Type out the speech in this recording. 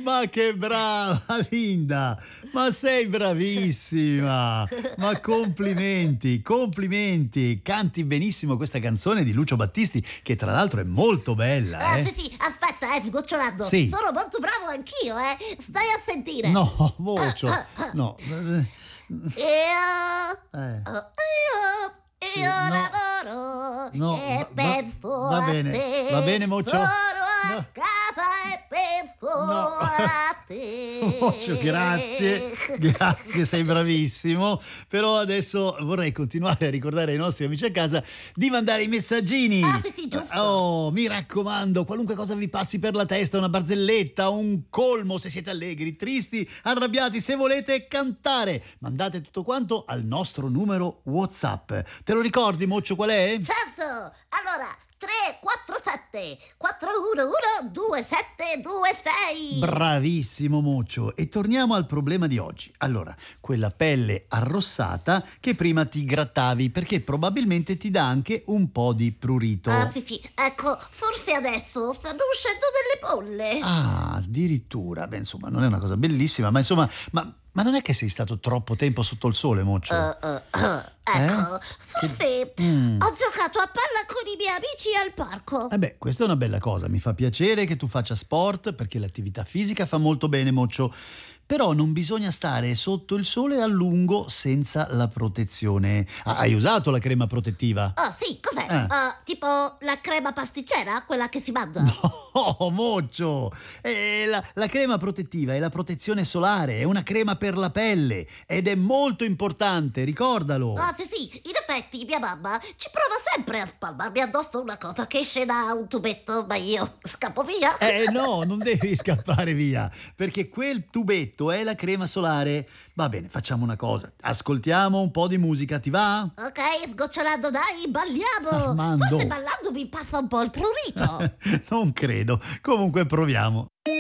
Ma che brava Linda, ma sei bravissima, ma complimenti, complimenti, canti benissimo questa canzone di Lucio Battisti che tra l'altro è molto bella, Sì, aspetta, sgocciolando, Sì. sono molto bravo anch'io, stai a sentire. No, Mocio, no. Io no. lavoro No, e penso va a bene, te. va bene, Mocio. Sono a No. casa e penso No. a te. Mocio, grazie, sei bravissimo. Però adesso vorrei continuare a ricordare ai nostri amici a casa di mandare i messaggini. Sì, giusto. Oh, mi raccomando, qualunque cosa vi passi per la testa, una barzelletta, un colmo, se siete allegri, tristi, arrabbiati, se volete cantare, mandate tutto quanto al nostro numero WhatsApp. Te lo ricordi, Moccio, qual è? Certo, allora 347 411 2726. Bravissimo, Moccio. E torniamo al problema di oggi. Allora, quella pelle arrossata che prima ti grattavi, perché probabilmente ti dà anche un po' di prurito. Sì, ecco, forse adesso stanno uscendo delle bolle. Ah, addirittura. Beh, insomma, non è una cosa bellissima, ma insomma, ma non è che sei stato troppo tempo sotto il sole, Moccio? Ecco, forse ho giocato a palla con i miei amici al parco. Beh, questa è una bella cosa. Mi fa piacere che tu faccia sport, perché l'attività fisica fa molto bene, Moccio. Però non bisogna stare sotto il sole a lungo senza la protezione. Hai usato la crema protettiva? Sì, cos'è? Tipo la crema pasticcera, quella che si mangia? Oh, Moccio! La crema protettiva è la protezione solare, è una crema per la pelle ed è molto importante, ricordalo! Sì, in effetti mia mamma ci prova sempre a spalmarmi addosso una cosa che esce da un tubetto, ma io scappo via. No, non devi scappare via, perché quel tubetto è la crema solare. Va bene, facciamo una cosa, ascoltiamo un po' di musica, ti va? Ok, sgocciolando, dai, balliamo! Armando. Forse ballando mi passa un po' il prurito. Non credo, comunque proviamo.